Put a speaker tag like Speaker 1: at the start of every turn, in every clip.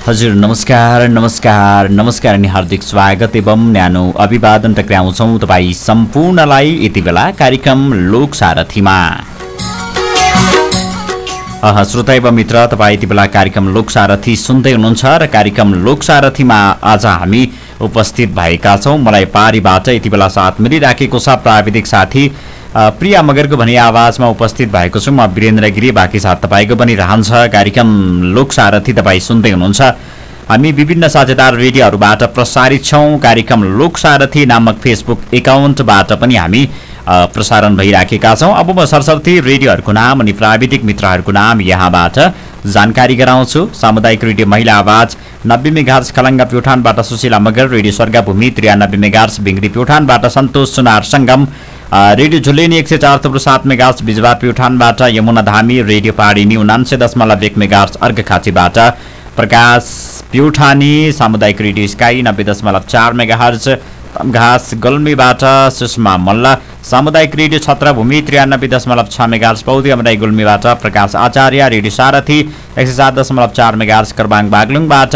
Speaker 1: हजुर नमस्कार नमस्कार नमस्कार अनि हार्दिक स्वागत एवं न्यानो अभिवादन टक्राउँछौँ तपाईँ सम्पूर्णलाई यति बेला कार्यक्रम लोकसारथीमा। श्रोता एवं मित्र, तपाईँ यति बेला कार्यक्रम लोकसारथी सुन्दै हुनुहुन्छ र कार्यक्रम लोकसारथीमा आज हामी उपस्थित भएका छौँ। मलाई पारीबाट यति बेला साथ मिलिराखेको छ प्राविधिक साथी प्रिया मगरको भने आवाजमा उपस्थित भएको छु म वीरेन्द्र गिरी। बाँकी साथ तपाईँको पनि रहन्छ कार्यक्रम लोकसारथी तपाईँ सुन्दै हुनुहुन्छ। हामी विभिन्न साझेदार रेडियोहरूबाट प्रसारित छौँ। कार्यक्रम लोकसारथी नामक फेसबुक एकाउन्टबाट पनि हामी प्रसारण भइराखेका छौँ। अब म सरसर्ती रेडियोहरूको नाम अनि प्राविधिक मित्रहरूको नाम यहाँबाट जानकारी गराउँछु। सामुदायिक रेडियो महिला आवाज 90 megahertz Khalanga प्युठानबाट Sushila Magar, radio स्वर्गभूमि 93 megahertz बिङ्ग्री प्युठानबाट सन्तोष सुनार सङ्गम, रेडियो झुलेनी 104.7 मेगाहर्ज बिजवार प्युठानबाट यमुना धामी, रेडियो पहाडी 99.1 मेगाहर्ज अर्घखाँचीबाट प्रकाश प्युठानी, सामुदायिक रेडियो स्काई 90.4 मेगाहर्ज घाँस गुल्मीबाट सुषमा मल्ल, सामुदायिक रेडियो छत्रभूमि 93.6 मेगाहर्ज पौदी अमराई गुल्मीबाट प्रकाश आचार्य, रेडियो सारथी 107.4 मेगाहर्ज करबाङ बागलुङबाट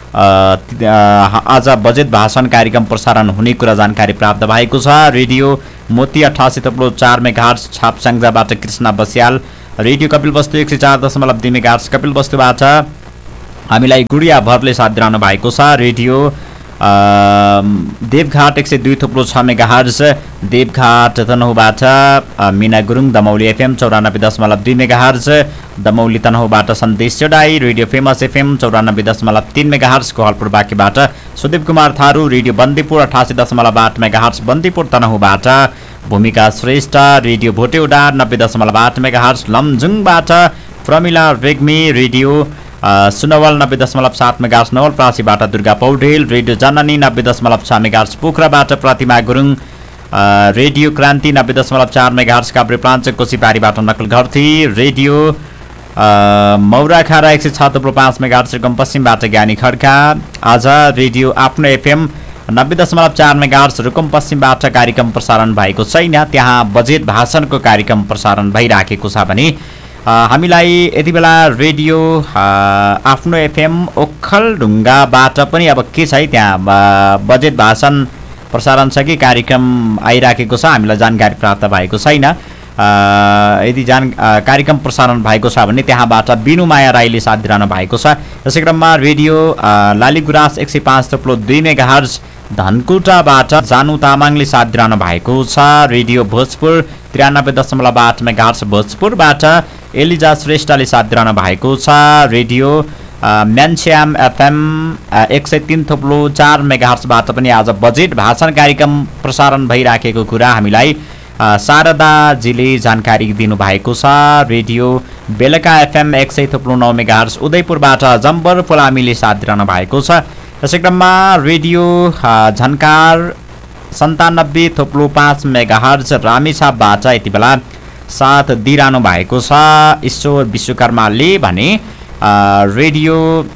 Speaker 1: आज बजेट भाषण कार्यक्रम प्रसारण हुने कुरा जानकारी प्राप्त भएको छ। रेडियो मोती 88.4 megahertz छापस्याङ्जाबाट Krishna Basyal, radio Kapilvastu 104.2 megahertz कपिलवस्तुबाट हामीलाई गुडिया भरले साथ दिइरहनु भएको छ। रेडियो देवघाट 102.6 मेगाहर्ज देवघाट तनहुबाट मिना गुरुङ, दमौली एफएम 94.2 मेगाहर्ज दमौली तनहुबाट सन्देश चढाई, radio famous FM 94.3 megahertz Kohalpur बाँकीबाट Sudev Kumar Tharu, radio Bandipur 88.8 megahertz Bandipur तनहुबाट भूमिका Shrestha, radio भोटेउडा 90.8 megahertz लमजुङबाट Pramila Regmi, radio Sunwal 90.7 megahertz नवलपरासीबाट Durga Paudel, radio जननी 90.6 मेगाहर्ज पोखराबाट प्रतिमा गुरुङ, रेडियो क्रान्ति 90.4 मेगाहर्ज काभ्रेप्लाञ्चोक कोसीबारीबाट नकल घर्थी, रेडियो मौराखारा 106.5 मेगाहर्ज रुकुम पश्चिमबाट ज्ञानी खड्का, आज रेडियो आफ्नो एफएम 90.4 मेगाहर्ज रुकुम पश्चिमबाट कार्यक्रम प्रसारण भएको छैन। त्यहाँ बजेट भाषणको कार्यक्रम प्रसारण भइराखेको छ भने हामीलाई यति बेला रेडियो आफ्नो एफएम ओखलढुङ्गाबाट पनि अब के छ है, त्यहाँ बजेट भाषण प्रसारण छ कि कार्यक्रम आइराखेको छ, हामीलाई जानकारी प्राप्त भएको छैन। यदि कार्यक्रम प्रसारण भएको छ भने त्यहाँबाट बिनुमाया राईले साथ दिइरहनु भएको छ। यसै क्रममा रेडियो लालीगुराँस 105.2 मेगाहर्ज धनकुटाबाट जानु तामाङले साथ दिइरहनु भएको छ। रेडियो भोजपुर 93.8 मेगाहर्ज भोजपुरबाट एलिजा श्रेष्ठले साथ दिइरहनु भएको छ। रेडियो म्यान्स्याम एफएम 103.4 मेगाहर्जबाट पनि आज बजेट भाषण कार्यक्रम प्रसारण भइराखेको कुरा हामीलाई शारदाजीले जानकारी दिनुभएको छ। रेडियो बेलका एफएम 100.9 मेगाहर्ज उदयपुरबाट जम्बर पोलामीले साथ दिइरहनु भएको छ। यसै क्रममा रेडियो झन्कार 97.5 मेगाहर्ज रामेछापबाट यति बेला साथ दिइरहनु भएको छ। ईश्वर विश्वकर्माले भने रेडियो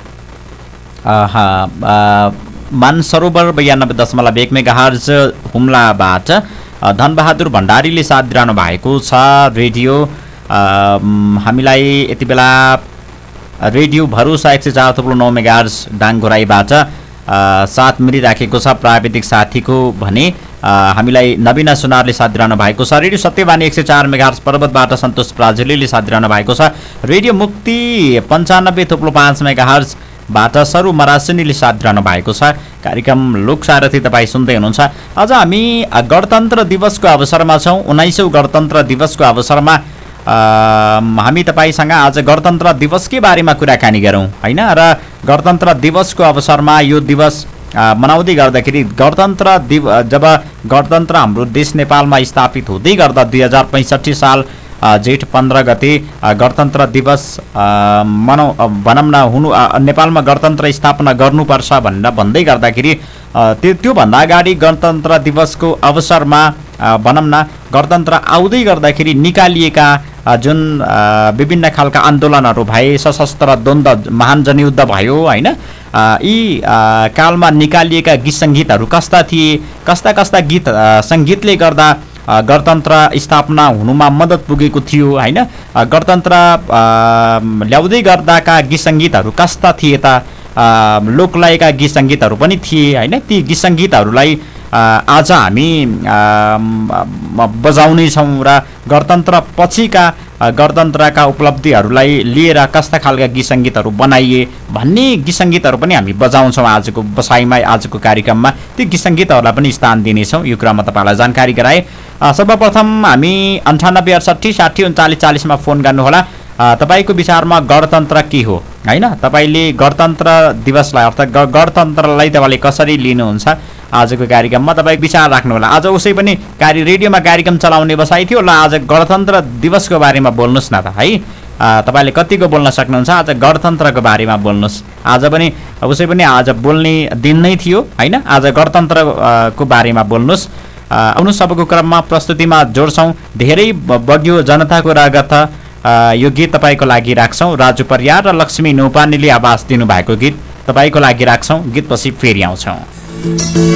Speaker 1: मानसरोवर 92.1 मेगाहर्ज हुम्लाबाट धनबहादुर भण्डारीले साथ दिइरहनु भएको छ। रेडियो हामीलाई यति बेला रेडियो भरोसा 104.9 मेगाहर्ज डाङघोराईबाट साथ मिलिराखेको छ। प्राविधिक साथीको भने हामीलाई नवीना सुनारले साथ दिइरहनु भएको छ। रेडियो सत्यवाणी 104 मेगाहर्ज पर्वतबाट सन्तोष प्राजुलीले साथ दिइरहनु भएको छ। रेडियो मुक्ति 95.5 मेगाहर्ज बाट सरू मरासिनीले साथ दिइरहनु भएको छ। कार्यक्रम लोकसारथी तपाईँ सुन्दै हुनुहुन्छ। आज हामी गणतन्त्र दिवसको अवसरमा छौँ। 19औं गणतन्त्र दिवसको अवसरमा हामी तपाईसँग आज गणतन्त्र दिवसकै बारेमा कुराकानी गरौँ हैन। र गणतन्त्र दिवसको अवसरमा यो दिवस मनाउँदै गर्दाखेरि जब गणतन्त्र हाम्रो देश नेपालमा स्थापित हुँदै गर्दा 2065 साल जेठ 15 गते गणतन्त्र दिवस भनौँ न हुनु नेपालमा गणतन्त्र स्थापना गर्नुपर्छ भनेर भन्दै गर्दाखेरि त्योभन्दा अगाडि गणतन्त्र दिवसको अवसरमा भनौँ न गणतन्त्र आउँदै गर्दाखेरि निकालिएका जुन विभिन्न खालका आन्दोलनहरू भए, सशस्त्र द्वन्द्व महान जनयुद्ध भयो हैन, यी कालमा निकालिएका गीत सङ्गीतहरू कस्ता थिए, कस्ता गीत सङ्गीतले गर्दा गणतन्त्र स्थापना हुनुमा मद्दत पुगेको थियो हैन। गणतन्त्र ल्याउँदै गर्दाका गीत सङ्गीतहरू कस्ता थिए त लोकलयका गीत सङ्गीतहरू पनि थिए होइन। ती गीत सङ्गीतहरूलाई आज हामी बजाउने छौँ र गणतन्त्र पछिका गणतन्त्रका उपलब्धिहरूलाई लिएर कस्ता खालका गीत सङ्गीतहरू बनाइए भन्ने गीत सङ्गीतहरू पनि हामी बजाउँछौँ आजको बसाइमा, आजको कार्यक्रममा। ती गीत सङ्गीतहरूलाई पनि स्थान दिनेछौँ। यो कुरामा तपाईँलाई जानकारी गराएँ। सर्वप्रथम हामी 98 68 60 39 40 मा फोन गर्नुहोला। तपाईँको विचारमा गणतन्त्र के हो होइन, तपाईँले गणतन्त्र दिवसलाई अर्थात् गणतन्त्रलाई तपाईँले कसरी लिनुहुन्छ आजको कार्यक्रममा तपाईँ विचार राख्नुहोला। आज उसै पनि रेडियोमा कार्यक्रम चलाउने बसाइ थियो, ल आज गणतन्त्र दिवसको बारेमा बोल्नुहोस् न त है। तपाईँले कतिको बोल्न सक्नुहुन्छ आज गणतन्त्रको बारेमा बोल्नुहोस्। आज पनि उसै पनि आज बोल्ने दिन नै थियो होइन, आज गणतन्त्रको बारेमा बोल्नुहोस्। आउनु सबको क्रममा प्रस्तुतिमा जोड्छौँ। धेरै बग्यो जनताको रगत, यो गीत तपाईँको लागि राख्छौँ। राजु परियार र लक्ष्मी नौपानेले आवाज दिनुभएको गीत तपाईँको लागि राख्छौँ। गीतपछि फेरि आउँछौँ।